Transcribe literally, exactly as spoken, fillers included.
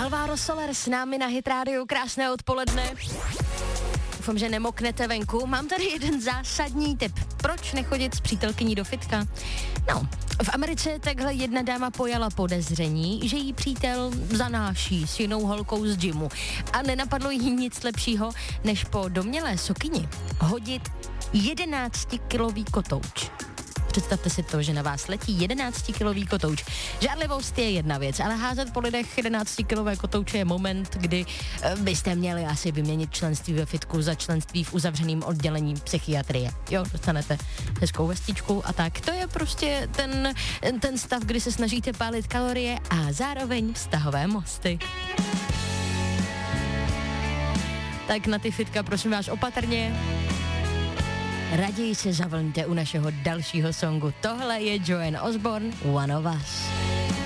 Alvaro Soler s námi na Hit Radio, krásné odpoledne. Doufám, že nemoknete venku. Mám tady jeden zásadní tip. Proč nechodit s přítelkyní do fitka? No, v Americe takhle jedna dáma pojala podezření, že jí přítel zanáší s jinou holkou z gymu. A nenapadlo jí nic lepšího, než po domnělé sokyni hodit jedenáctikilový kotouč. Představte si to, že na vás letí jedenáctikilový kotouč. Žárlivost je jedna věc, ale házet po lidech jedenáctikilové kotouče je moment, kdy byste měli asi vyměnit členství ve fitku za členství v uzavřeném oddělení psychiatrie. Jo, dostanete hezkou vestičku a tak. To je prostě ten, ten stav, kdy se snažíte pálit kalorie a zároveň vztahové mosty. Tak na ty fitka prosím vás opatrně. Raději se zavlňte u našeho dalšího songu. Tohle je Joan Osborne, One of Us.